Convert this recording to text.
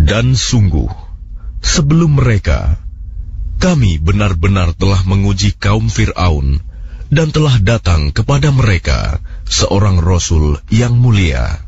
Dan sungguh, sebelum mereka, kami benar-benar telah menguji kaum Fir'aun, dan telah datang kepada mereka seorang Rasul yang mulia.